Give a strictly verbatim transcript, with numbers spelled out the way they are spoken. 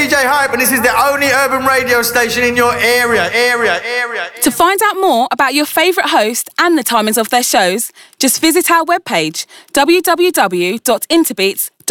D J Hype, and this is the only urban radio station in your area, area, area. To find out more about your favourite host and the timings of their shows, just visit our webpage, w w w dot interbeats dot com.